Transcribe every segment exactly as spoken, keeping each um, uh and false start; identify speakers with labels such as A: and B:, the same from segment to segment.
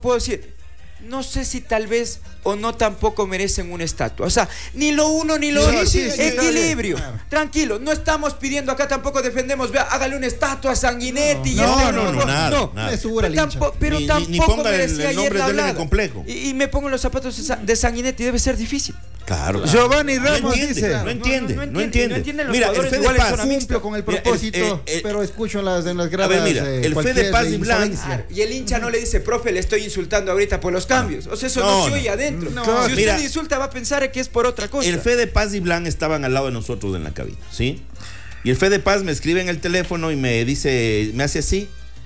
A: puedo decir, no sé si tal vez o no tampoco merecen una estatua. O sea, ni lo uno ni lo otro. Sí, sí, sí, equilibrio. Claro. Tranquilo, no estamos pidiendo acá, tampoco defendemos, vea, hágale una estatua a Sanguinetti.
B: No,
A: y
B: no,
A: este,
B: no, no, no, nada,
A: no.
B: nada.
A: Pero, tampo, pero
B: ni,
A: tampoco
B: ni, ni ponga
A: merecía
B: el, el nombre
A: ayer la
B: del complejo.
A: Y, y me pongo en los zapatos de Sanguinetti, debe ser difícil.
B: Claro, claro.
C: Giovanni Ramos
B: no entiende,
C: dice,
B: no entiende, no, no, no entiende. No entiende.
A: Los
B: mira, el Fede Paz
D: cumplo con el propósito, mira, el, el, el, pero escucho en las, en las gradas.
B: A ver, mira, eh, el Fede Paz y Blanc.
A: Ah, y el hincha no le dice, profe, le estoy insultando ahorita por los cambios. O sea, eso no, no se oye no, adentro. No, si usted mira, insulta, va a pensar que es por otra cosa.
B: El Fede Paz y Blanc estaban al lado de nosotros en la cabina, ¿sí? Y el Fede Paz me escribe en el teléfono y me dice, me hace así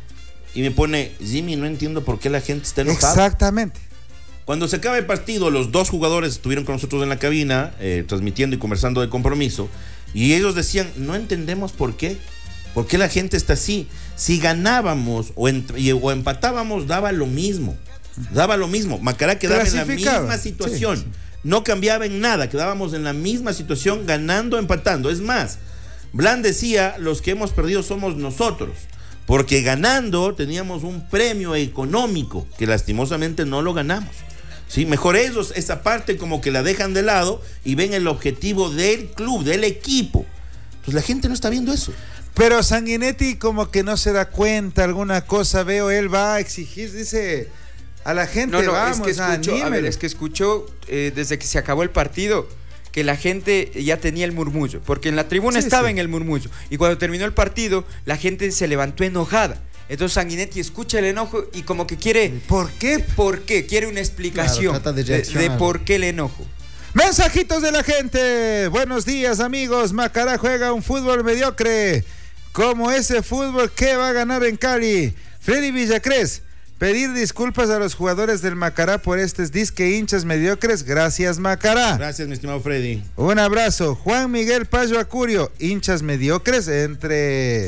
B: y me pone, Jimmy, no entiendo por qué la gente está enojada.
C: Exactamente.
B: Cuando se acaba el partido, los dos jugadores estuvieron con nosotros en la cabina, eh, transmitiendo y conversando de compromiso, y ellos decían, no entendemos por qué, por qué la gente está así. Si ganábamos o, en, o empatábamos, daba lo mismo, daba lo mismo. Macará quedaba en la misma situación, sí, sí. No cambiaba en nada, quedábamos en la misma situación, ganando, empatando. Es más, Blanc decía, los que hemos perdido somos nosotros, porque ganando teníamos un premio económico, que lastimosamente no lo ganamos. Sí, mejor ellos esa parte como que la dejan de lado y ven el objetivo del club, del equipo. Pues la gente no está viendo eso.
C: Pero Sanguinetti como que no se da cuenta, alguna cosa veo, él va a exigir, dice a la gente, no, no, vamos,
A: es que escuchó, a ver, es que escuchó eh, desde que se acabó el partido que la gente ya tenía el murmullo, porque en la tribuna sí, estaba sí. en el murmullo, y cuando terminó el partido la gente se levantó enojada. Entonces Sanguinetti escucha el enojo y como que quiere...
C: ¿Por qué?
A: ¿Por qué? Quiere una explicación, claro, de, de, de por qué el enojo.
C: Mensajitos de la gente. Buenos días, amigos. Macará juega un fútbol mediocre. Como ese fútbol que va a ganar en Cali. Freddy Villacrés. Pedir disculpas a los jugadores del Macará por estos disque hinchas mediocres. Gracias, Macará.
B: Gracias, mi estimado Freddy.
C: Un abrazo. Juan Miguel Payo Acurio. Hinchas mediocres entre...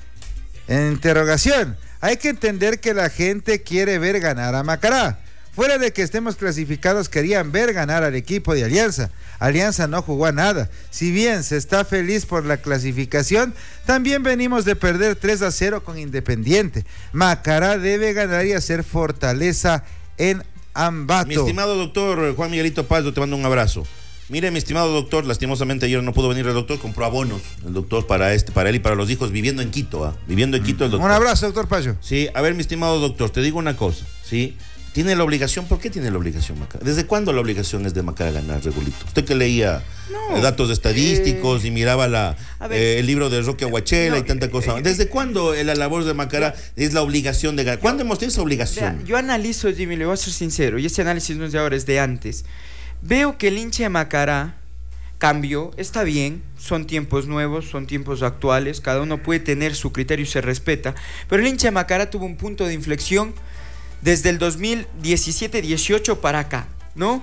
C: En interrogación, hay que entender que la gente quiere ver ganar a Macará. Fuera de que estemos clasificados, querían ver ganar al equipo de Alianza. Alianza no jugó a nada. Si bien se está feliz por la clasificación, también venimos de perder tres a cero con Independiente. Macará debe ganar y hacer fortaleza en Ambato.
B: Mi estimado doctor Juan Miguelito Paz, te mando un abrazo. Mire, mi estimado doctor, lastimosamente ayer no pudo venir el doctor, compró abonos, el doctor para este, para él y para los hijos, viviendo en Quito, ¿ah? Viviendo en Quito el doctor.
C: Un abrazo, doctor Payo.
B: Sí, a ver, mi estimado doctor, te digo una cosa, ¿sí? ¿Tiene la obligación? ¿Por qué tiene la obligación, Macará? ¿Desde cuándo la obligación es de Macará ganar, Regulito? Usted que leía no, datos estadísticos eh, y miraba la, ver, eh, el libro de Roque Aguachela no, y tanta cosa. ¿Desde eh, cuándo la labor de Macará yo, es la obligación de ganar? ¿Cuándo yo, hemos tenido esa obligación?
A: Vea, yo analizo, Jimmy, le voy a ser sincero, y ese análisis no es de ahora, es de antes. Veo que el hincha de Macará cambió, está bien, son tiempos nuevos, son tiempos actuales, cada uno puede tener su criterio y se respeta, pero el hincha de Macará tuvo un punto de inflexión desde el dos mil diecisiete dieciocho para acá, ¿no?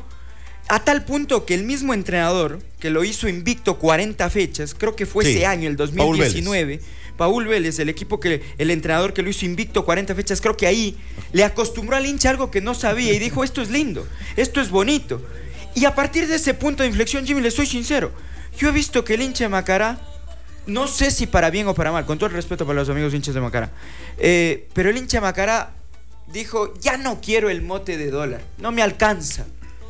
A: A tal punto que el mismo entrenador que lo hizo invicto cuarenta fechas, creo que fue sí, ese año, el dos mil diecinueve, Paul Vélez. Paul Vélez, el equipo que, el entrenador que lo hizo invicto cuarenta fechas, creo que ahí le acostumbró al hincha algo que no sabía y dijo, esto es lindo, esto es bonito. Y a partir de ese punto de inflexión, Jimmy, le soy sincero, yo he visto que el hincha de Macará, no sé si para bien o para mal, con todo el respeto para los amigos hinchas de Macará, eh, pero el hincha de Macará dijo, ya no quiero el mote de dólar, no me alcanza.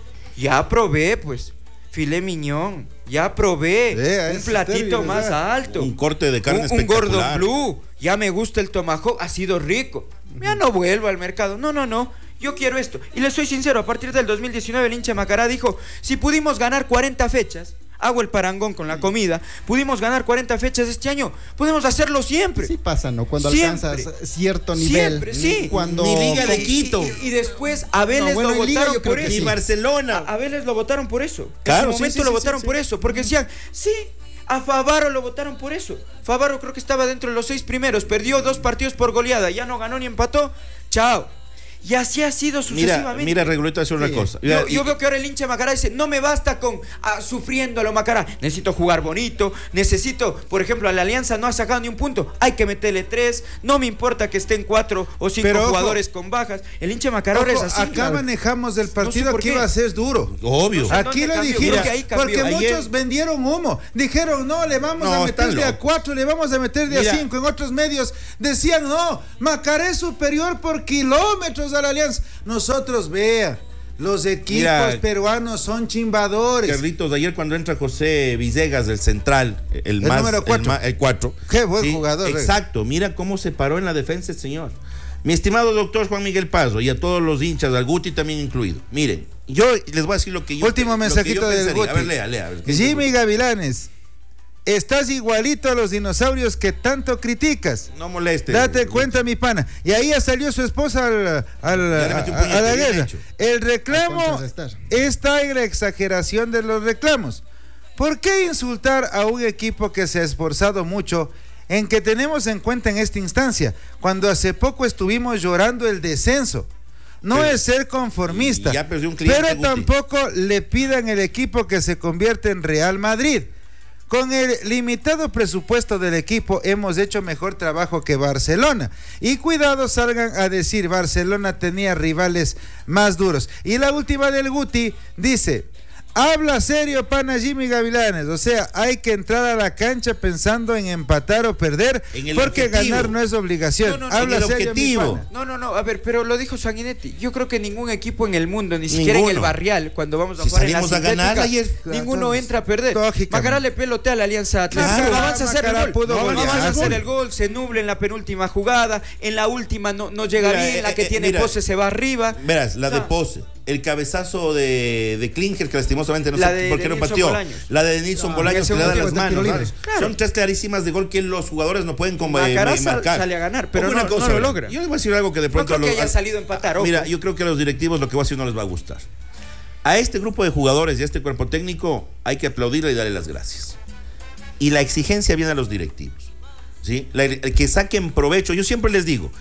A: Ya probé, pues, filé miñón, ya probé eh, un platito terrible, más ¿verdad? Alto.
B: Un corte de carne
A: un, un Gordon Blue, ya me gusta el tomahawk, ha sido rico. Ya no vuelvo al mercado, no, no, no. Yo quiero esto. Y les soy sincero, a partir del dos mil diecinueve el hincha de Macará dijo, si pudimos ganar cuarenta fechas, hago el parangón con la comida, pudimos ganar cuarenta fechas este año, podemos hacerlo siempre.
D: Sí pasa, ¿no? Cuando siempre. Alcanzas cierto nivel.
A: Siempre, sí.
D: Cuando...
B: Ni Liga de Quito.
A: Y, y, y después a Vélez no, bueno, lo votaron por eso.
B: Ni Barcelona.
A: A, a Vélez lo votaron por eso.
B: Claro,
A: en su momento
B: sí, sí,
A: lo
B: sí,
A: votaron
B: sí,
A: por
B: sí.
A: eso, porque decían, sí, a Favaro lo votaron por eso. Favaro creo que estaba dentro de los seis primeros, perdió dos partidos por goleada, ya no ganó ni empató, chao. Y así ha sido sucesivamente.
B: Mira, mira, Regulito, hace una sí. cosa. Mira,
A: yo, yo veo que ahora el hincha de Macará dice, no me basta con ah, sufriendo a lo Macará. Necesito jugar bonito, necesito, por ejemplo, a la Alianza no ha sacado ni un punto. Hay que meterle tres, no me importa que estén cuatro o cinco Pero, jugadores ojo, con bajas. El hincha de Macará ahora es así.
C: Acá claro. manejamos el partido, no sé aquí iba a ser duro.
B: Obvio.
C: No sé aquí le dijeron, porque
B: Ayer...
C: muchos vendieron humo. Dijeron, no, le vamos no, a meter de a cuatro, le vamos a meter de Mira. a cinco. En otros medios decían, no, Macará es superior por kilómetros a la Alianza. Nosotros, vea, los equipos Mira, peruanos son chimbadores.
B: Carlitos, ayer cuando entra José Villegas del Central, el, el más,
C: número cuatro.
B: El, el cuatro.
C: Qué buen
B: sí,
C: jugador.
B: Exacto, eh. Mira cómo se paró en la defensa el señor. Mi estimado doctor Juan Miguel Pazo, y a todos los hinchas, al Guti también incluido. Miren, yo les voy a decir lo que yo
C: Último mensajito del Guti.
B: A ver, lea, lea. A ver,
C: Jimmy Gavilanes, estás igualito a los dinosaurios que tanto criticas.
B: No moleste.
C: Date cuenta, mi pana. Y ahí ya salió su esposa al, al, a, a la guerra. El reclamo está en la exageración de los reclamos. ¿Por qué insultar a un equipo que se ha esforzado mucho en que tenemos en cuenta en esta instancia, cuando hace poco estuvimos llorando el descenso? No pero, es ser conformista,
B: ya perdió un cliente,
C: pero
B: Guti.
C: Tampoco le pidan el equipo que se convierte en Real Madrid. Con el limitado presupuesto del equipo hemos hecho mejor trabajo que Barcelona. Y cuidado salgan a decir Barcelona tenía rivales más duros. Y la última del Guti dice: habla serio, pana Jimmy Gavilanes. O sea, hay que entrar a la cancha pensando en empatar o perder, porque objetivo. Ganar no es obligación.
A: No, no, no,
C: habla
A: el
C: serio,
A: objetivo. No, no, no, a ver, pero lo dijo Sanguinetti. Yo creo que ningún equipo en el mundo, ni siquiera Ninguno. en el Barrial, cuando vamos a
B: si
A: jugar en la
B: a ganar, ayer,
A: ninguno claro, entra a perder. Macará le pelotea a la Alianza Atlética.
C: Claro,
A: avanza a hacer el gol.
C: No,
A: avanza a hacer el gol, se nubla en la penúltima jugada, en la última no, no llega mira, bien, eh, la que eh, tiene mira, pose se va arriba.
B: Verás, la o sea, de pose. El cabezazo de, de Klinger, que lastimosamente no sé por qué no pateó.
A: Bolaños.
B: La de Nilson no, Bolaños, que le da las manos. Claro. Son tres clarísimas de gol que los jugadores no pueden como, eh, marcar.
A: Sale a ganar, pero no,
B: una cosa,
A: no lo logra.
B: Yo les voy a decir algo que de pronto...
A: No creo que
B: los,
A: hayan salido a empatar. Ojo.
B: Mira, yo creo que a los directivos lo que voy a decir no les va a gustar. A este grupo de jugadores y a este cuerpo técnico hay que aplaudirle y darle las gracias. Y la exigencia viene a los directivos, ¿sí? La, que saquen provecho. Yo siempre les digo...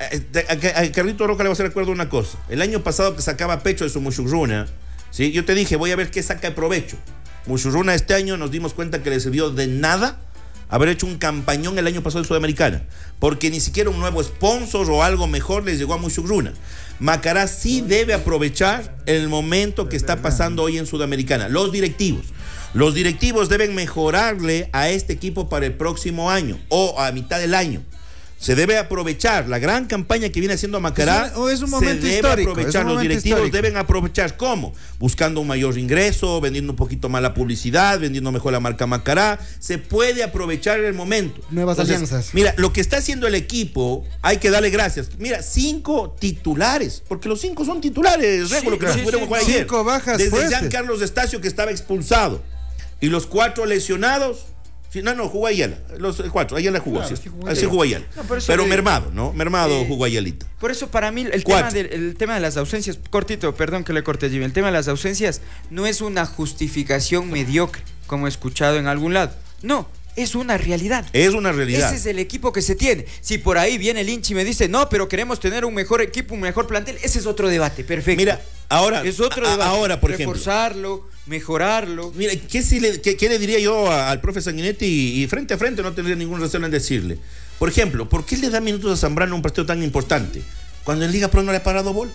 B: A, a, a Carlito Roca le voy a hacer acuerdo una cosa. El año pasado que sacaba pecho de su Mushurruna, ¿sí? Yo te dije, voy a ver qué saca de provecho. Mushurruna este año nos dimos cuenta que le sirvió de nada haber hecho un campañón el año pasado en Sudamericana, porque ni siquiera un nuevo sponsor o algo mejor les llegó a Mushurruna. Macará sí debe aprovechar el momento que está pasando hoy en Sudamericana. Los directivos Los directivos deben mejorarle a este equipo para el próximo año o a mitad del año. Se debe aprovechar la gran campaña que viene haciendo Macará.
C: Es un, es un momento
B: se debe
C: histórico,
B: aprovechar.
C: un
B: Los
C: momento
B: directivos
C: histórico.
B: deben aprovechar. ¿Cómo? Buscando un mayor ingreso, vendiendo un poquito más la publicidad, vendiendo mejor la marca Macará. Se puede aprovechar el momento.
D: Nuevas
B: Entonces,
D: alianzas.
B: Mira, lo que está haciendo el equipo, hay que darle gracias. Mira, cinco titulares, porque los cinco son titulares.
C: Sí,
B: lo que
C: sí,
B: no pudieron
C: sí,
B: jugar ayer.
C: cinco bajas
B: Desde
C: fuertes.
B: Giancarlos Estacio, que estaba expulsado, y los cuatro lesionados. Sí, no, no, jugó Ayala, los cuatro, Ayala jugó,
D: claro,
B: sí,
D: sí jugó
B: así jugó Ayala.
A: No, por eso
B: pero
A: le-
B: mermado, ¿no? Mermado
A: Eh,
B: jugó Ayalita.
A: Por eso para mí el tema,
B: Cuatro.
A: de, el tema de las ausencias, cortito, perdón que le corte Jimmy, el tema de las ausencias no es una justificación mediocre, como he escuchado en algún lado. No, es una realidad.
B: Es una realidad.
A: Ese es el equipo que se tiene. Si por ahí viene el hincha y me dice, no, pero queremos tener un mejor equipo, un mejor plantel, ese es otro debate, perfecto.
B: Mira, ahora,
A: es otro
B: a-
A: debate.
B: ahora, por ejemplo.
A: Reforzarlo, mejorarlo.
B: Mira, ¿qué, si le, qué, qué le diría yo a- al profe Sanguinetti? Y, y frente a frente no tendría ningún recelo en decirle. Por ejemplo, ¿por qué le da minutos a Zambrano en un partido tan importante? Cuando en Liga Pro no le ha parado bola.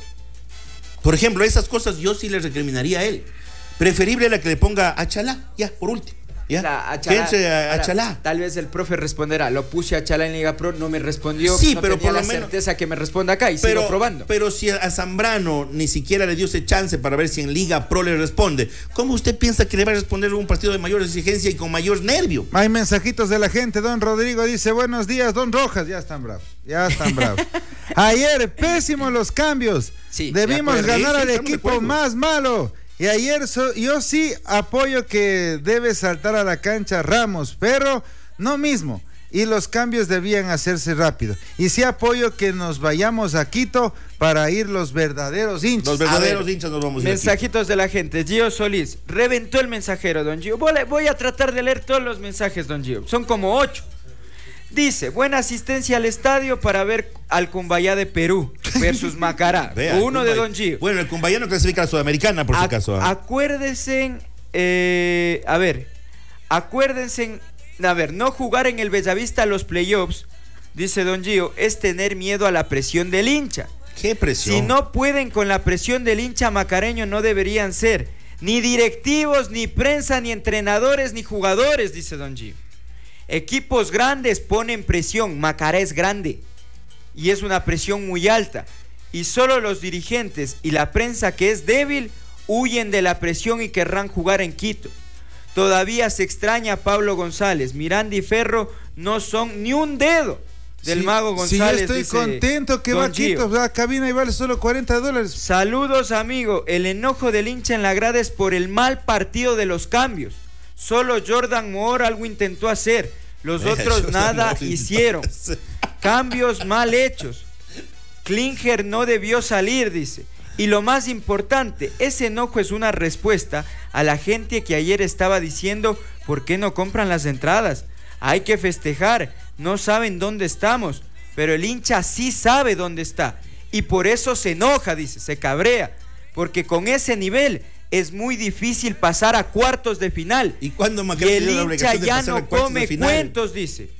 B: Por ejemplo, esas cosas yo sí le recriminaría a él. Preferible la que le ponga a Chalá, ya, por último. ¿Ya?
A: La- a
B: Que
A: Chalá-
B: entre a, a
A: ahora,
B: Chalá.
A: Tal vez el profe responderá, lo puse a Chalá en Liga Pro, no me respondió,
B: Sí,
A: no
B: pero
A: tenía
B: por lo
A: la
B: menos-
A: certeza que me responda acá y
B: Pero,
A: sigo probando.
B: pero si a Zambrano ni siquiera le dio ese chance para ver si en Liga Pro le responde, ¿cómo usted piensa que le va a responder un partido de mayor exigencia y con mayor nervio?
C: Hay mensajitos de la gente. Don Rodrigo dice, buenos días, don Rojas. Ya están bravos, ya están bravos. Ayer, pésimos los cambios.
A: Sí, de
C: Debimos
A: acuerdo.
C: ganar
B: Sí,
C: al
B: sí, estamos de
C: equipo
B: acuerdo.
C: más malo. Y ayer so- yo sí apoyo que debe saltar a la cancha Ramos, pero no mismo. Y los cambios debían hacerse rápido. Y sí apoyo que nos vayamos a Quito para ir los verdaderos hinchas.
B: Los verdaderos
A: A ver,
B: hinchas nos vamos a ir aquí.
A: Mensajitos de la gente. Gio Solís, reventó el mensajero, don Gio. Voy a- Voy a tratar de leer todos los mensajes, don Gio. Son como ocho. Dice, buena asistencia al estadio para ver al Cumbayá de Perú versus Macará.
B: Vea,
A: Uno de
B: Cumbay-
A: don Gio.
B: Bueno, el Cumbayano clasifica a la Sudamericana, por si
A: Ac-
B: acaso. ¿ah?
A: Acuérdense, eh, a ver, acuérdense, a ver, no jugar en el Bellavista los playoffs, dice don Gio, es tener miedo a la presión del hincha.
B: ¿Qué presión?
A: Si no pueden con la presión del hincha macareño, no deberían ser ni directivos, ni prensa, ni entrenadores, ni jugadores, dice don Gio. Equipos grandes ponen presión, Macará es grande y es una presión muy alta. y solo los dirigentes y la prensa que es débil huyen de la presión y querrán jugar en Quito. Todavía se extraña a Pablo González. Miranda y Ferro no son ni un dedo del
C: sí,
A: Mago González.
C: Sí, yo estoy
A: dice
C: contento que va a Quito. La cabina y vale solo cuarenta dólares.
A: Saludos, amigo. El enojo del hincha en la grada es por el mal partido de los cambios. Solo Jordan Moore algo intentó hacer. Los otros nada hicieron. Cambios mal hechos. Klinger no debió salir, dice. Y lo más importante, ese enojo es una respuesta a la gente que ayer estaba diciendo ¿por qué no compran las entradas? Hay que festejar, no saben dónde estamos, pero el hincha sí sabe dónde está y por eso se enoja, dice, se cabrea, porque con ese nivel es muy difícil pasar a cuartos de final.
B: Y cuando
A: y el hincha ya no come cuentos, dice.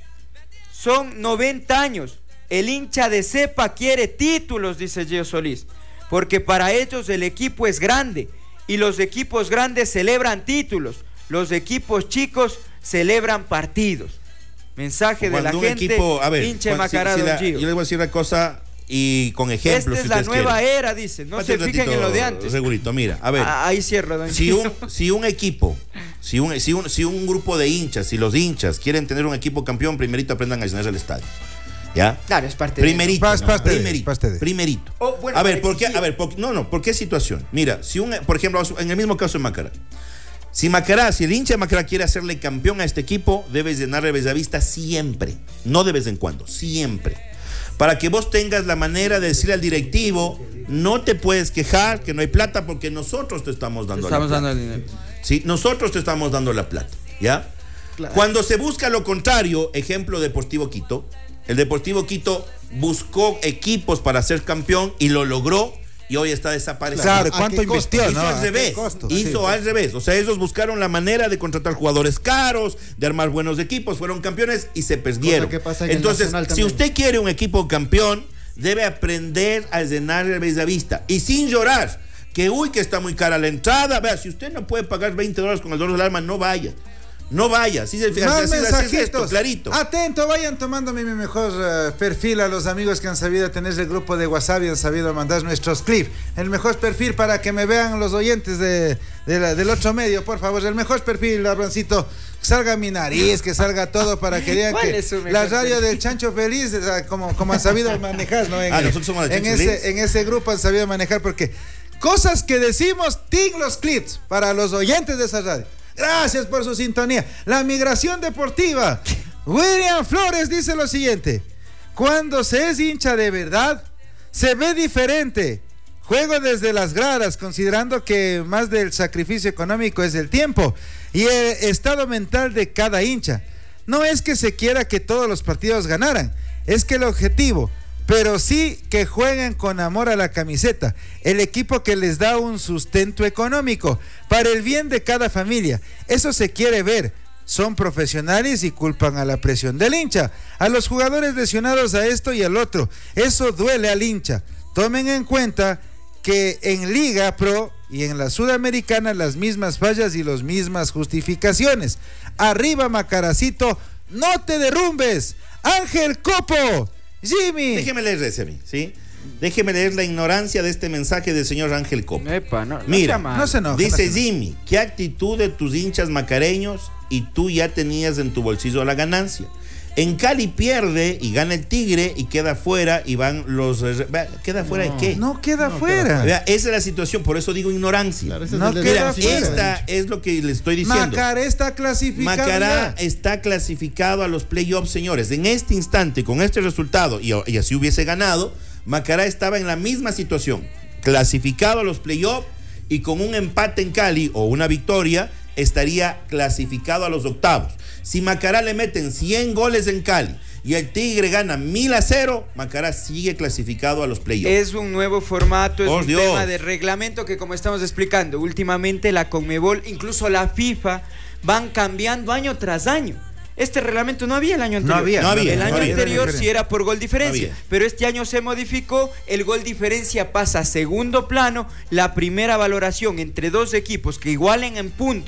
A: Son noventa años, el hincha de cepa quiere títulos, dice Gio Solís. Porque para ellos el equipo es grande y los equipos grandes celebran títulos, los equipos chicos celebran partidos. Mensaje de la gente,
B: equipo, a ver,
A: hinche Macará,
B: si, si
A: don
B: la,
A: Gio.
B: Yo les voy a decir una cosa y con ejemplos.
A: Esta es
B: si
A: la nueva
B: quieren.
A: era, dice, no
B: Pate
A: se fijen
B: ratito,
A: en lo de antes.
B: Segurito, mira, a ver.
A: Ah, ahí cierro, don
B: si
A: Gio.
B: un, si un equipo, si un, si, un, si un grupo de hinchas, si los hinchas quieren tener un equipo campeón, primerito aprendan a llenarse el estadio. ¿Ya?
A: Claro, es parte
B: primerito,
A: de
B: no,
C: parte
B: primerito,
C: parte de.
B: primerito.
A: Oh, bueno,
B: a ver, ¿por qué?
A: exigir.
B: A ver, por, no, no, ¿por qué situación? Mira, si un, por ejemplo, en el mismo caso de Macará, si Macará, si el hincha de Macará quiere hacerle campeón a este equipo, debes llenarle Bellavista siempre, no de vez en cuando, siempre. Para que vos tengas la manera de decirle al directivo, no te puedes quejar que no hay plata porque nosotros te estamos dando
A: Te estamos
B: la plata.
A: dando el dinero.
B: Sí, nosotros te estamos dando la plata, ¿ya? Claro. Cuando se busca lo contrario, ejemplo Deportivo Quito, el Deportivo Quito buscó equipos para ser campeón y lo logró y hoy está desaparecido.
C: Claro, ¿cuánto invirtió?
B: Hizo
C: ¿no?
B: al revés, hizo sí, al revés. O sea, ellos buscaron la manera de contratar jugadores caros, de armar buenos equipos, fueron campeones y se perdieron. Entonces, si usted quiere un equipo campeón, debe aprender a llenar el Bellavista y sin llorar, que uy, que está muy cara la entrada. Vea, si usted no puede pagar veinte dólares con el dolor del alma, no vaya. No vaya, así, así,
C: más
B: así,
C: mensajitos,
B: así es esto, clarito.
C: Atento, vayan tomando mi, mi mejor uh, perfil a los amigos que han sabido tener el grupo de WhatsApp y han sabido mandar nuestros clips. El mejor perfil para que me vean los oyentes de, de la, del otro medio, por favor. El mejor perfil, Abrancito, que salga mi nariz, que salga todo para que vean que la radio perfil? Del Chancho Feliz, o sea, como, como han sabido manejar, ¿no? En,
B: ah, nosotros somos el
C: en,
B: Chancho
C: ese,
B: Feliz.
C: en ese grupo han sabido manejar porque cosas que decimos, ting los clips para los oyentes de esa radio. Gracias por su sintonía. La migración deportiva. William Flores dice lo siguiente: cuando se es hincha de verdad, se ve diferente. Juego desde las gradas, considerando que más del sacrificio económico es el tiempo y el estado mental de cada hincha. No es que se quiera que todos los partidos ganaran, es que el objetivo, pero sí que jueguen con amor a la camiseta, el equipo que les da un sustento económico, para el bien de cada familia. Eso se quiere ver. Son profesionales y culpan a la presión del hincha, a los jugadores lesionados a esto y al otro. Eso duele al hincha. Tomen en cuenta que en Liga Pro y en la Sudamericana las mismas fallas y las mismas justificaciones. Arriba Macaracito, no te derrumbes. Ángel Copo. Jimmy.
B: Déjeme leer ese a mí, ¿sí? Déjeme leer la ignorancia de este mensaje del señor Ángel Copo.
A: Epa, no,
B: Mira,
A: no,
C: no se enoja,
B: dice
C: no se
B: Jimmy, qué actitud de tus hinchas macareños y tú ya tenías en tu bolsillo la ganancia. En Cali pierde y gana el Tigre y queda fuera y van los... ¿Queda fuera
C: no,
B: de qué?
C: No queda
B: no,
C: fuera.
B: Vea, esa es la situación, por eso digo ignorancia. Claro,
C: no
B: es
C: queda
B: Mira,
C: fuera.
B: Esta es lo que le estoy diciendo.
C: Macará está clasificado.
B: Macará está clasificado a los playoffs, señores. En este instante, con este resultado, y, y así hubiese ganado, Macará estaba en la misma situación. Clasificado a los playoffs y con un empate en Cali o una victoria, estaría clasificado a los octavos. Si Macará le meten cien goles en Cali y el Tigre gana mil a cero, Macará sigue clasificado a los playoffs.
A: Es un nuevo formato, es
B: Por
A: un
B: Dios.
A: tema de reglamento que, como estamos explicando, últimamente la Conmebol, incluso la FIFA, van cambiando año tras año. Este reglamento no había el año anterior.
C: No había,
B: no había,
A: el
B: no
A: año
B: había.
A: anterior sí era por gol diferencia,
B: No
A: pero este año se modificó, el gol diferencia pasa a segundo plano, la primera valoración entre dos equipos que igualen en puntos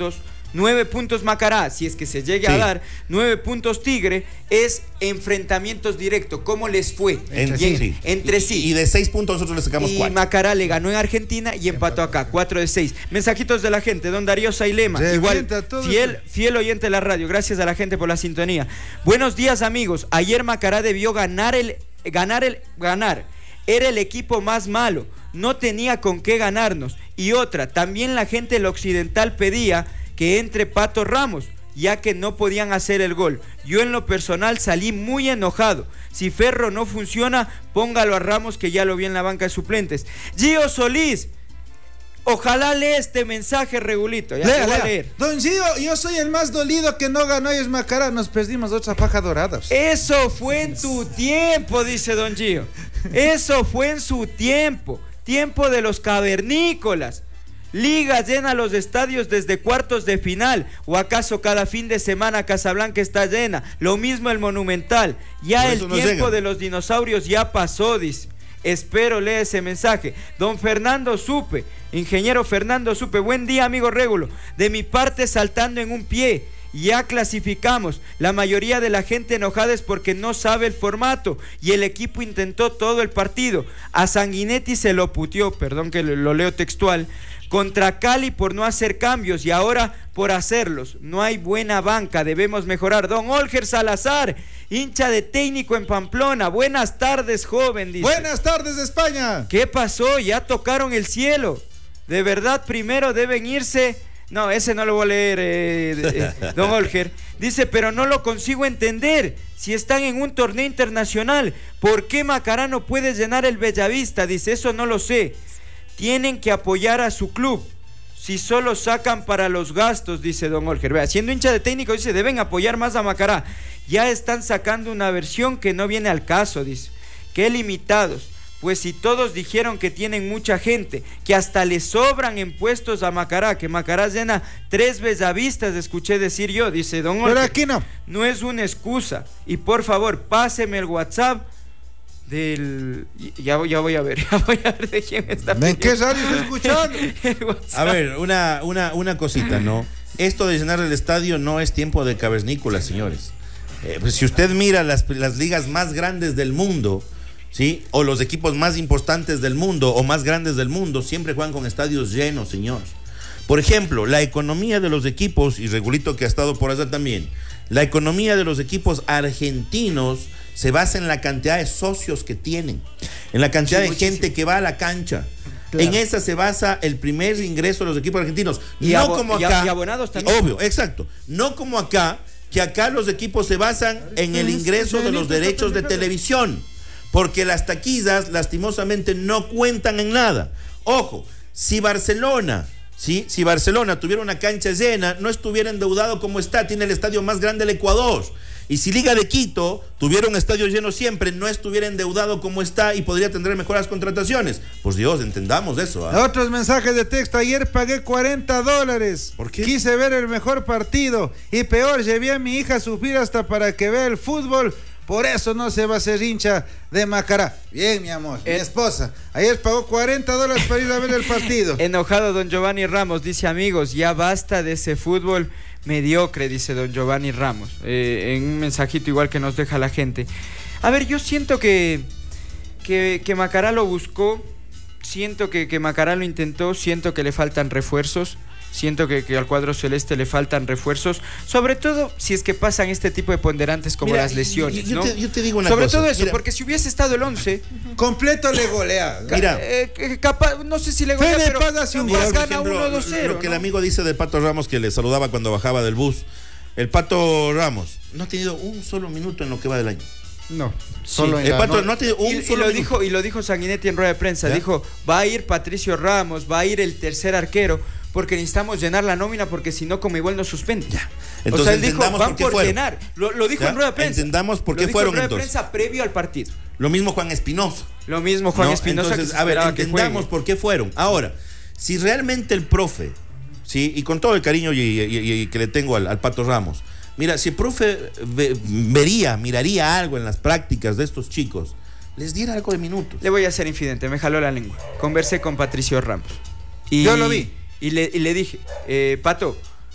A: nueve puntos Macará, si es que se llegue sí. a dar, nueve puntos Tigre, es enfrentamientos directos. ¿Cómo les fue?
B: Entre sí. sí.
A: Entre sí.
B: Y, y de seis puntos nosotros le sacamos
A: y
B: cuatro.
A: Y Macará le ganó en Argentina y empató acá, cuatro de seis. Mensajitos de la gente, don Darío Sailema,
C: Se
A: igual, fiel, fiel oyente de la radio, gracias a la gente por la sintonía. Buenos días, amigos. Ayer Macará debió ganar el, ganar el, ganar. Era el equipo más malo, no tenía con qué ganarnos. Y otra, también la gente del Occidental pedía que entre Pato Ramos, ya que no podían hacer el gol. Yo en lo personal salí muy enojado. Si Ferro no funciona, póngalo a Ramos, que ya lo vi en la banca de suplentes. Gio Solís, ojalá lea este mensaje, Regulito. Ya
C: lea,
A: te voy
C: lea.
A: a leer.
C: Don Gio, yo soy el más dolido que no ganó y es Macará. Nos perdimos otra paja dorada.
A: Eso fue en tu tiempo, dice don Gio. Eso fue en su tiempo. Tiempo de los cavernícolas. Liga llena los estadios desde cuartos de final. ¿O acaso cada fin de semana Casablanca está llena? Lo mismo el Monumental. Ya el tiempo llega. de los dinosaurios ya pasó, dice. Espero lea ese mensaje. Don Fernando Supe, ingeniero Fernando Supe, buen día, amigo Régulo. De mi parte, saltando en un pie. Ya clasificamos. La mayoría de la gente enojada es porque no sabe el formato y el equipo intentó todo el partido. A Sanguinetti se lo puteó, perdón que lo leo textual, contra Cali por no hacer cambios y ahora por hacerlos. No hay buena banca, debemos mejorar. Don Olger Salazar, hincha de Técnico en Pamplona. Buenas tardes, joven, dice.
C: Buenas tardes, España.
A: ¿Qué pasó? Ya tocaron el cielo. De verdad, primero deben irse... No, ese no lo voy a leer, eh, eh, don Olger. Dice, pero no lo consigo entender. Si están en un torneo internacional, ¿por qué Macará no puede llenar el Bellavista? Dice, eso no lo sé. Tienen que apoyar a su club. Si solo sacan para los gastos, dice don Olger. Vea, siendo hincha de Técnico, dice, deben apoyar más a Macará. Ya están sacando una versión que no viene al caso, dice. Qué limitados. Pues si todos dijeron que tienen mucha gente, que hasta le sobran en puestos a Macará, que Macará llena tres Bellavistas, escuché decir yo, dice don Olger.
C: Pero aquí no.
A: No es una excusa. Y por favor, páseme el WhatsApp del... Ya, ya voy a ver, ya voy a ver de quién está pidiendo.
C: ¿En qué radio está escuchando?
B: A ver, una, una, una cosita, ¿no? Esto de llenar el estadio no es tiempo de cavernícolas, señores. Eh, pues si usted mira las, las ligas más grandes del mundo... ¿sí? O los equipos más importantes del mundo o más grandes del mundo siempre juegan con estadios llenos, señor. Por ejemplo, la economía de los equipos, y Regulito que ha estado por allá también, la economía de los equipos argentinos se basa en la cantidad de socios que tienen, en la cantidad sí, de muchísimo. gente que va a la cancha. Claro. En esa se basa el primer ingreso de los equipos argentinos.
A: Y,
B: no
A: abo
B: como
A: y,
B: acá,
A: y abonados también.
B: Obvio, exacto. No como acá, que acá los equipos se basan en el ingreso de los derechos de televisión. Porque las taquillas, lastimosamente, no cuentan en nada. Ojo, si Barcelona, ¿sí? si Barcelona tuviera una cancha llena, no estuviera endeudado como está, tiene el estadio más grande del Ecuador. Y si Liga de Quito tuviera un estadio lleno siempre, no estuviera endeudado como está y podría tener mejores contrataciones. Pues Dios, entendamos eso. ¿eh?
C: Otros mensajes de texto. Ayer pagué cuarenta dólares.
B: ¿Por qué?
C: Quise ver el mejor partido. Y peor, llevé a mi hija a sufrir hasta para que vea el fútbol. Por eso no se va a ser hincha de Macará. Bien, mi amor, eh. mi esposa. Ayer pagó cuarenta dólares para ir a ver el partido.
A: Enojado don Giovanni Ramos. Dice, amigos, ya basta de ese fútbol mediocre, dice don Giovanni Ramos. Eh, en un mensajito igual que nos deja la gente. A ver, yo siento que, que, que Macará lo buscó. Siento que, que Macará lo intentó. Siento que le faltan refuerzos. Siento que, que al cuadro celeste le faltan refuerzos, sobre todo si es que pasan este tipo de ponderantes como
B: mira,
A: las lesiones,
B: yo,
A: ¿no?
B: Te, yo te digo una
A: sobre
B: cosa.
A: todo eso,
B: mira,
A: porque si hubiese estado el once
C: completo le golea.
B: Mira,
A: eh, capaz, no sé si le golea,
C: Fede
A: pero
C: paga si un
A: capaz
C: gol,
A: gana
B: ejemplo,
A: uno dos cero.
B: Lo que
A: ¿no?
B: el amigo dice de Pato Ramos, que le saludaba cuando bajaba del bus. El Pato Ramos no ha tenido un solo minuto en lo que va del año.
C: No,
B: solo sí, en el Pato no, no ha tenido un
A: y,
B: solo
A: y lo
B: minuto.
A: dijo y lo dijo Sanguinetti en rueda de prensa. ¿Ya? Dijo, va a ir Patricio Ramos, va a ir el tercer arquero, porque necesitamos llenar la nómina, porque si no, como igual nos suspende. Ya.
B: Entonces,
A: o sea, él dijo, van
B: por, qué
A: por
B: fueron.
A: llenar. Lo, lo dijo ¿Ya? en rueda de prensa.
B: Entendamos por qué
A: lo dijo
B: fueron
A: en rueda
B: entonces.
A: de prensa previo al partido.
B: Lo mismo Juan Espinosa.
A: Lo mismo Juan
B: no,
A: Espinosa.
B: Entonces, a ver, entendamos por qué fueron. Ahora, si realmente el profe, sí, y con todo el cariño y, y, y, y que le tengo al, al Pato Ramos, mira, si el profe ve, vería, miraría algo en las prácticas de estos chicos, les diera algo de minutos.
A: Le voy a ser infidente, me jaló la lengua. Conversé con Patricio Ramos. Y,
C: Yo lo vi.
A: Y le, y le dije, eh, Pato,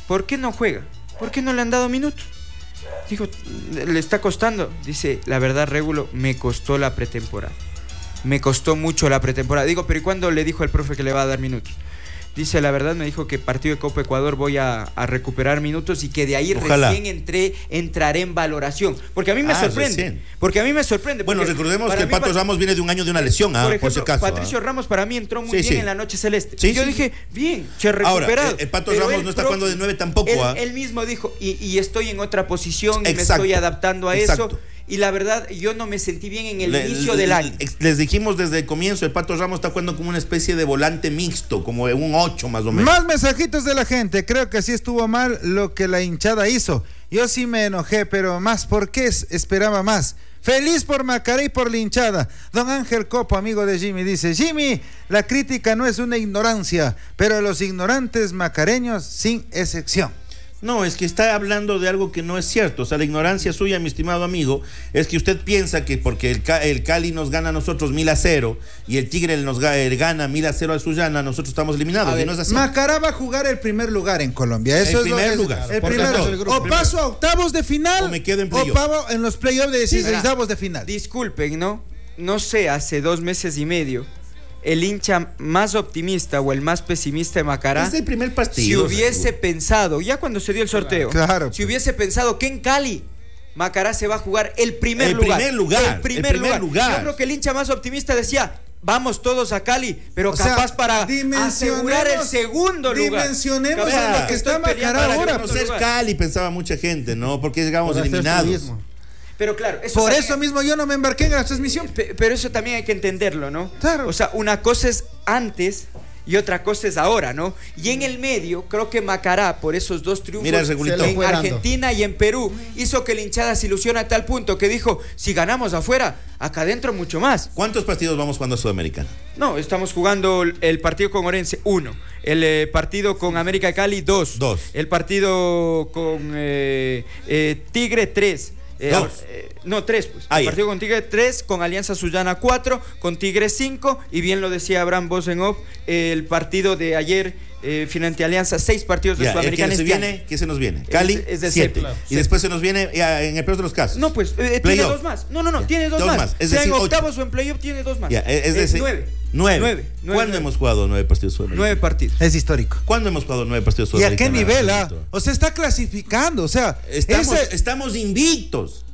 A: ¿por qué no juega? ¿Por qué no le han dado minutos? Dijo, le está costando. Dice, la verdad, Régulo, me costó la pretemporada. Me costó mucho la pretemporada. Digo, pero ¿y cuándo le dijo al profe que le va a dar minutos? Dice, la verdad, me dijo que partido de Copa Ecuador voy a, a recuperar minutos y que de ahí Ojalá. recién entré, entraré en valoración. Porque a mí me ah, sorprende. Recién. Porque a mí me sorprende.
B: Bueno, recordemos que el Pato Ramos viene de un año de una lesión, ah, por, ejemplo, por si acaso.
A: Patricio
B: ah.
A: Ramos para mí entró muy sí, bien sí. en la noche celeste.
B: Sí,
A: y yo
B: sí.
A: dije, bien, se ha recuperado.
B: Ahora, el, el Pato Ramos no está jugando de nueve tampoco.
A: Él,
B: ah.
A: él mismo dijo, y, y estoy en otra posición y
B: Exacto.
A: me estoy adaptando a
B: Exacto.
A: eso. Y la verdad, yo no me sentí bien en el
B: le,
A: inicio
B: le,
A: del año.
B: Les dijimos desde el comienzo, el Pato Ramos está jugando como una especie de volante mixto, como un ocho más o menos.
C: Más mensajitos de la gente. Creo que sí estuvo mal lo que la hinchada hizo. Yo sí me enojé, pero más, ¿por qué esperaba más? Feliz por Macará y por la hinchada. Don Ángel Copo, amigo de Jimmy, dice, Jimmy, la crítica no es una ignorancia, pero los ignorantes macareños sin excepción.
B: No, es que está hablando de algo que no es cierto. O sea, la ignorancia suya, mi estimado amigo, es que usted piensa que porque el, el Cali nos gana a nosotros mil a cero y el Tigre nos gana mil a cero a Sullana, nosotros estamos eliminados. Y no es así.
C: Macará va a jugar el primer lugar en Colombia. Eso
B: el
C: es
B: primer
C: lo,
B: lugar.
C: El primer, el grupo, o paso a octavos de final
B: o me quedo en playoff.
C: O pago en los playoffs de dieciseisavos de final.
A: Disculpen, ¿no? No sé, hace dos meses y medio el hincha más optimista o el más pesimista de Macará,
B: es el primer partido,
A: si hubiese seguro. pensado, ya cuando se dio el sorteo,
C: claro,
A: si hubiese pensado que en Cali Macará se va a jugar el primer
B: el
A: lugar,
B: primer lugar,
A: el primer,
B: el primer lugar.
A: lugar. Yo creo que el hincha más optimista decía, vamos todos a Cali, pero o capaz sea, para asegurar el segundo lugar.
C: Dimensionemos a lo que está Macará ahora.
B: Por ser Cali, pensaba mucha gente, ¿no? Porque llegamos eliminados.
A: Pero claro, eso
C: por
A: también,
C: eso mismo yo no me embarqué en la transmisión.
A: Pero eso también hay que entenderlo, ¿no?
C: Claro.
A: O sea, una cosa es antes y otra cosa es ahora, ¿no? Y en el medio, creo que Macará, por esos dos triunfos
B: Mira,
A: en Argentina y en Perú, hizo que la hinchada se ilusiona a tal punto que dijo, si ganamos afuera, acá adentro mucho más.
B: ¿Cuántos partidos vamos jugando a Sudamericana?
A: No, estamos jugando el partido con Orense, uno. El eh, partido con América de Cali, dos.
B: Dos.
A: El partido con eh, eh, Tigre, tres. Eh,
B: Dos.
A: Eh, no, tres, pues.
B: Ah,
A: el
B: ya.
A: partido con Tigre, tres, con Alianza Sullana, cuatro, con Tigre, cinco, y bien lo decía Abraham Bosenhoff, el partido de ayer, eh, frente a Alianza, seis partidos de
B: ya,
A: Sudamericana.
B: ¿Qué se
A: este
B: viene? ¿Qué se nos viene? Cali,
A: es, es de
B: siete.
A: claro.
B: Y después se nos viene, ya, en el peor de los casos.
A: No, pues, eh, tiene dos más. No, no, no,
B: ya.
A: tiene dos,
B: dos
A: más.
B: más. Es
A: sea
B: decir,
A: en octavos
B: ocho.
A: o en playoff, tiene dos más.
B: Ya, es decir,
A: eh, nueve.
B: Nueve.
A: Nueve. nueve
B: ¿Cuándo
A: nueve.
B: hemos jugado nueve partidos sudamericanos?
A: Nueve partidos.
C: Es histórico.
B: ¿Cuándo hemos jugado nueve partidos
C: ¿Y a
B: sudamericanos?
C: qué nivel? Ah? O sea, está clasificando. O sea,
B: estamos,
C: ese...
B: estamos invictos.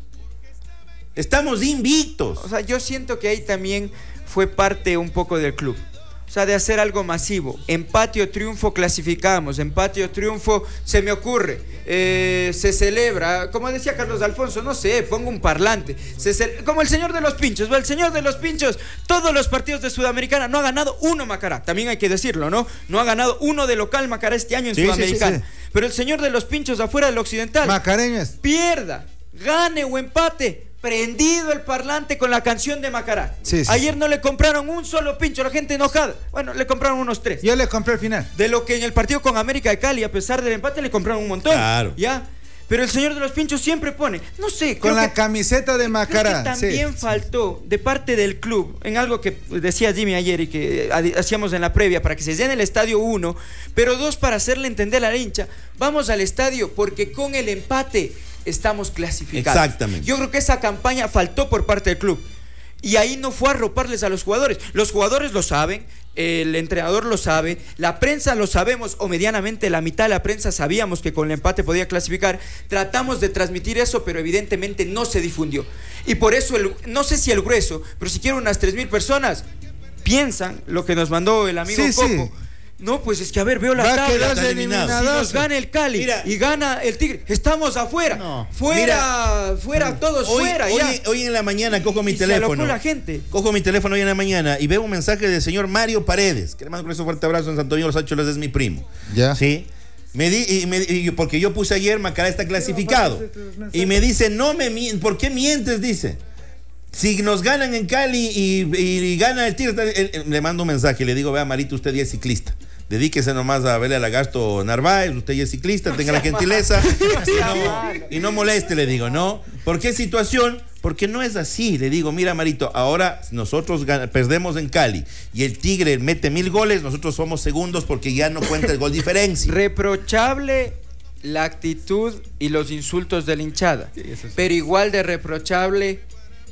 B: Estamos invictos.
A: O sea, yo siento que ahí también fue parte un poco del club. O sea, de hacer algo masivo. Empate o triunfo clasificamos. Empate o triunfo se me ocurre. Eh, se celebra, como decía Carlos Alfonso, no sé, pongo un parlante. Se ce- como el señor de los pinchos. El señor de los pinchos, todos los partidos de Sudamericana, no ha ganado uno Macará. También hay que decirlo, ¿no? No ha ganado uno de local Macará este año en
B: sí,
A: Sudamericana.
B: Sí, sí, sí.
A: Pero el señor de los pinchos afuera del Occidental,
C: Macareñas,
A: pierda, gane o empate, prendido el parlante con la canción de Macará.
C: Sí, sí,
A: Ayer
C: sí.
A: no le compraron un solo pincho, la gente enojada. Bueno, le compraron unos tres.
C: Yo le compré al final.
A: De lo que en el partido con América de Cali, a pesar del empate, le compraron un montón.
B: Claro.
A: ¿Ya? Pero el señor de los pinchos siempre pone, no sé,
C: con la
A: que,
C: camiseta de Macará.
A: creo que también
C: sí.
A: faltó de parte del club, en algo que decía Jimmy ayer y que hacíamos en la previa, para que se llene el estadio uno, pero dos, para hacerle entender a la hincha, vamos al estadio porque con el empate estamos clasificados.
B: Exactamente.
A: Yo creo que esa campaña faltó por parte del club. Y ahí no fue a arroparles a los jugadores. Los jugadores lo saben, el entrenador lo sabe, la prensa lo sabemos, o medianamente la mitad de la prensa sabíamos que con el empate podía clasificar. Tratamos de transmitir eso, pero evidentemente no se difundió. Y por eso, el, no sé si el grueso, pero si quiero unas tres mil personas piensan lo que nos mandó el amigo
C: sí,
A: Coco.
C: Sí.
A: No, pues es que a ver, veo la
C: Va
A: tabla.
C: si
A: nos gana el Cali, mira, y gana el Tigre, estamos afuera. No. Fuera, mira, fuera, todos
B: hoy,
A: fuera.
B: Hoy,
A: ya.
B: hoy en la mañana cojo mi
A: y
B: teléfono.
A: Se la gente.
B: Cojo mi teléfono hoy en la mañana y veo un mensaje del señor Mario Paredes, que le mando con ese fuerte abrazo en Santo Domingo Los Ácholas, es mi primo.
C: Ya.
B: ¿Sí? Me di, y me, y porque yo puse ayer, Macará está clasificado. Y me dice, no me ¿por qué mientes? Dice. Si nos ganan en Cali y, y, y gana el Tigre, él, él, le mando un mensaje y le digo, vea Marito, usted ya es ciclista. Dedíquese nomás a verle a Lagarto Narváez, usted ya es ciclista, tenga la gentileza y no, y no moleste, le digo, ¿no? ¿Por qué situación? Porque no es así, le digo, mira Marito, ahora nosotros perdemos en Cali y el Tigre mete mil goles, nosotros somos segundos porque ya no cuenta el gol diferencia.
A: Reprochable la actitud y los insultos de la hinchada.
D: Sí, eso sí.
A: Pero igual de reprochable,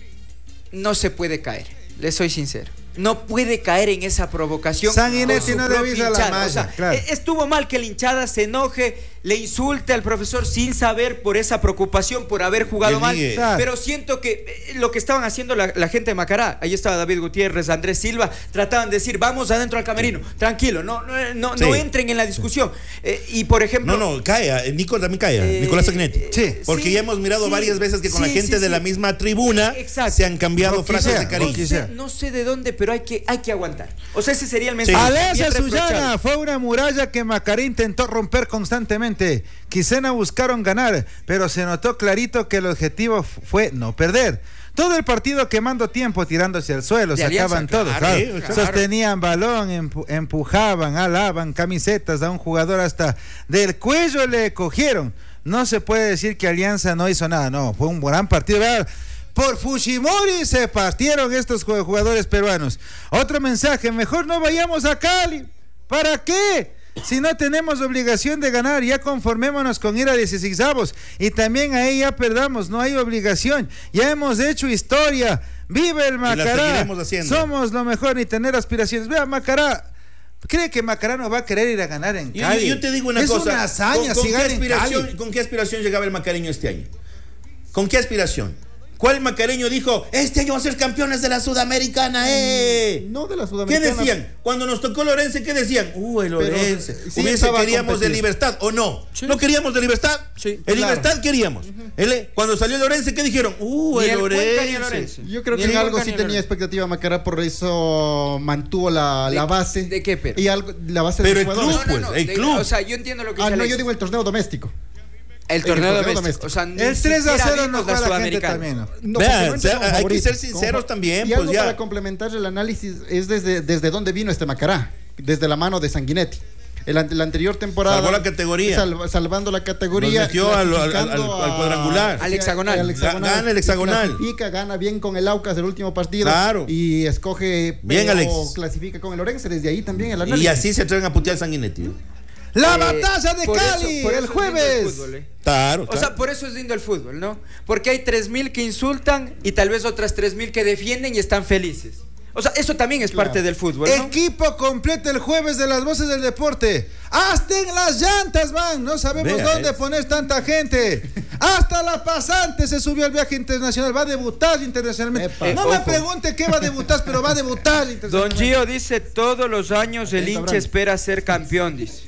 A: no se puede caer, le soy sincero. No puede caer en esa provocación.
C: Sanguinetti no
A: propia
C: revisa la
A: hinchada.
C: malla,
A: O sea,
C: claro.
A: estuvo mal que la hinchada se enoje, le insulte al profesor sin saber por esa preocupación, por haber jugado
B: Que
A: mal.
B: niegue.
C: Claro.
A: Pero siento que eh, lo que estaban haciendo la, la gente de Macará, ahí estaba David Gutiérrez, Andrés Silva, trataban de decir, vamos adentro al camerino, tranquilo, no, no, no,
B: Sí.
A: no entren en la discusión. Eh, y por ejemplo...
B: No, no, cae. eh, Nico también cae.
A: Eh,
B: Nicolás Sanguinetti.
C: Sí.
B: Porque
A: sí,
B: ya hemos mirado
A: sí,
B: varias veces que con
A: sí,
B: la gente
A: sí,
B: de
A: sí.
B: la misma tribuna
A: Exacto.
B: se han cambiado
C: Porque
B: frases
C: sea,
B: de cariño.
C: porque
A: No sé, no sé de dónde, pero hay que, hay que aguantar. O sea, ese sería el mensaje.
C: Alianza
A: Bien reprochable.
C: Sullana fue una muralla que Macará intentó romper constantemente. Quisena buscaron ganar, pero se notó clarito que el objetivo fue no perder. Todo el partido quemando tiempo, tirándose al suelo,
A: De
C: sacaban
A: Alianza,
C: todo,
A: claro,
C: claro.
A: claro.
C: Sostenían balón, empu- empujaban, alaban, camisetas a un jugador hasta del cuello le cogieron. No se puede decir que Alianza no hizo nada, no, fue un gran partido. Vea, por Fujimori se partieron estos jugadores peruanos. Otro mensaje, mejor no vayamos a Cali. ¿Para qué? Si no tenemos obligación de ganar, ya conformémonos con ir a dieciseisavos. Y también ahí ya perdamos, no hay obligación. Ya hemos hecho historia. ¡Vive el
B: la
C: Macará!
B: seguiremos haciendo.
C: Somos lo mejor y tener aspiraciones. Vea, Macará. ¿Cree que Macará no va a querer ir a ganar en
B: Yo,
C: Cali?
B: yo- yo te digo una
C: es
B: cosa.
C: Es una hazaña
B: ¿Con, con
C: si
B: qué
C: gana en
B: aspiración,
C: Cali.
B: ¿Con qué aspiración llegaba el macareño este año? ¿Con qué aspiración? ¿Cuál macareño dijo, este año vamos a ser campeones de la Sudamericana, eh?
D: No de la
B: ¿Qué
D: Sudamericana.
B: decían? Cuando nos tocó Lorense, ¿qué decían? Uh, el Lorense.
D: Pero, sí,
B: Hubiese
D: estaba a
B: queríamos de
D: competir.
B: Libertad, ¿o no?
A: Sí.
B: ¿No queríamos de Libertad?
A: Sí,
B: El
D: claro.
B: Libertad queríamos. El- cuando salió Lorense, ¿qué dijeron? Uh,
A: Ni
B: el
A: el Cuenca ni el
B: Lorense.
A: Lorense.
D: Yo creo
A: Ni
D: que
A: el
D: en algo
A: Cuenca
D: sí
A: ni el
D: tenía
A: Lorense.
D: expectativa Macará, por eso mantuvo la,
A: ¿De-
D: la base.
A: de qué, pero?
D: Y algo, la base
B: Pero
D: de
B: el
D: los
B: club,
D: jugadores.
B: pues, el
A: de-
B: club.
A: O sea, yo entiendo lo que
D: Ah,
A: dice
D: no,
A: Alex.
D: yo digo el torneo doméstico.
A: El torneo
D: el torneo
A: doméstico.
D: doméstico.
A: O sea, ni
C: El tres a
A: siquiera
C: cero no
A: vimos
C: fue a la gente
A: Sudamericana.
C: también. ¿no?
D: No,
B: Vean,
D: porque no
B: o sea,
D: entró como
B: hay que
D: favorito.
B: ser sinceros
D: Como-
B: también,
D: Y
B: pues
D: algo
B: ya.
D: para complementar el análisis es desde, desde dónde vino este Macará. Desde la mano de Sanguinetti. El, ante- la anterior temporada.
B: Salvó la categoría.
D: sal- salvando la categoría.
B: Nos metió al- al- al-
D: clasificando
B: al cuadrangular.
A: Al hexagonal.
D: al hexagonal.
B: Gana el hexagonal.
D: Clasifica, gana bien con el Aucas el último partido.
B: Claro.
D: Y escoge.
B: Bien,
D: pero
B: Alex.
D: clasifica con el Orense. Desde ahí también el análisis.
B: Y así se atreven a putear Sanguinetti.
C: La
A: Eh,
C: batalla de
A: por eso-
C: Cali,
A: por eso
C: el
A: es lindo
C: jueves.
A: fútbol, eh.
B: Claro,
A: O
B: claro.
A: sea, por eso es lindo el fútbol, ¿no? Porque hay tres mil que insultan y tal vez otras tres mil que defienden y están felices. O sea, eso también es
D: Claro.
A: parte del fútbol, ¿no?
C: Equipo completo el jueves de las voces del deporte. Hasta en las llantas, man. No sabemos
B: Vea,
C: dónde
B: es.
C: poner tanta gente. Hasta la pasante se subió al viaje internacional. Va a debutar internacionalmente.
D: Epa.
C: no
A: Eh,
C: me
A: ojo.
C: pregunte qué va a debutar, pero va a debutar
A: Don
C: internacionalmente.
A: Gio dice, todos los años el
D: Atento,
A: hincha
D: Abraham.
A: espera ser campeón, dice.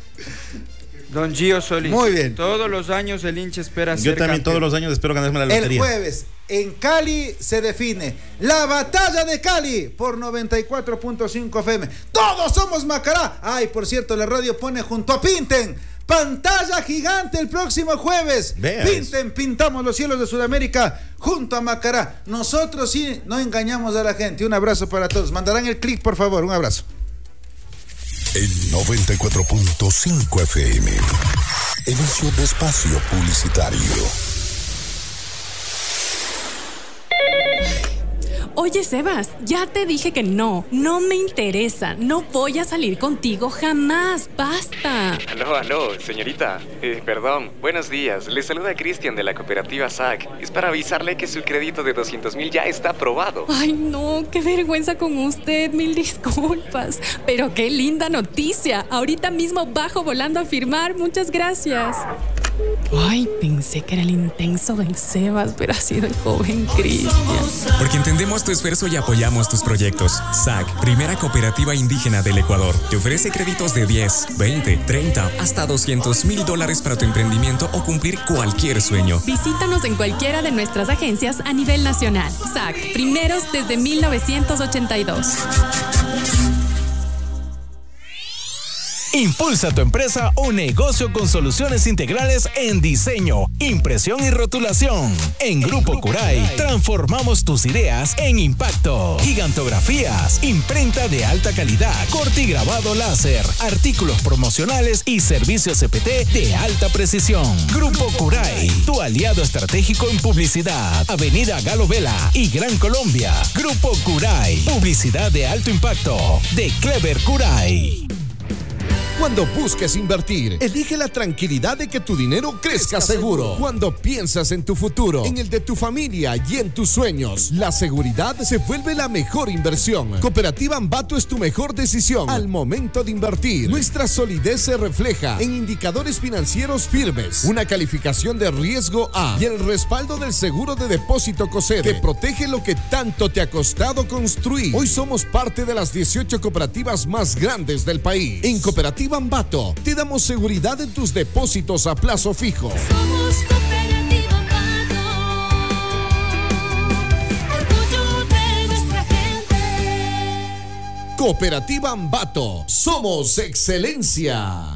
A: Don Gio Solís.
C: Muy bien.
A: Todos los años el hincha espera ser
B: Yo
A: campeón.
B: también todos los años espero ganarme la
C: El
B: lotería.
C: jueves en Cali se define la batalla de Cali por noventa y cuatro punto cinco F M. Todos somos Macará. Ay, por cierto, la radio pone junto a Pinten pantalla gigante el próximo jueves.
B: Vea
C: Pinten, pintamos los cielos de Sudamérica junto a Macará. Nosotros sí no engañamos a la gente. Un abrazo para todos. Mandarán el clic, por favor. Un abrazo.
E: En noventa y cuatro punto cinco F M. Inicio de espacio publicitario.
F: Oye, Sebas, ya te dije que no, no me interesa, no voy a salir contigo jamás, basta.
G: Aló, aló, señorita. Eh, perdón, buenos días. Le saluda Cristian de la cooperativa S A C. Es para avisarle que su crédito de doscientos mil ya está aprobado.
F: Ay, no, qué vergüenza con usted, mil disculpas. Pero qué linda noticia. Ahorita mismo bajo volando a firmar, muchas gracias. Ay, pensé que era el intenso del Sebas, pero ha sido el joven Cristian.
H: Porque entendemos tu esfuerzo y apoyamos tus proyectos. S A C, primera cooperativa indígena del Ecuador, te ofrece créditos de diez, veinte, treinta, hasta doscientos mil dólares para tu emprendimiento o cumplir cualquier sueño.
F: Visítanos en cualquiera de nuestras agencias a nivel nacional. S A C, primeros desde mil novecientos ochenta y dos.
I: Impulsa tu empresa o negocio con soluciones integrales en diseño, impresión y rotulación. En Grupo Curay transformamos tus ideas en impacto. Gigantografías, imprenta de alta calidad, corte y grabado láser, artículos promocionales y servicios C P T de alta precisión. Grupo Curay, tu aliado estratégico en publicidad. Avenida Galo Vela y Gran Colombia. Grupo Curay, publicidad de alto impacto de Clever Curay.
J: Cuando busques invertir, elige la tranquilidad de que tu dinero crezca seguro. Cuando piensas en tu futuro, en el de tu familia y en tus sueños, la seguridad se vuelve la mejor inversión. Cooperativa Ambato es tu mejor decisión al momento de invertir. Nuestra solidez se refleja en indicadores financieros firmes, una calificación de riesgo A y el respaldo del seguro de depósito COSEDE que protege lo que tanto te ha costado construir. Hoy somos parte de las dieciocho cooperativas más grandes del país. En Cooperativa Ambato te damos seguridad en tus depósitos a plazo fijo.
K: Somos Cooperativa Ambato, orgullo de nuestra gente.
J: Cooperativa Ambato, somos excelencia.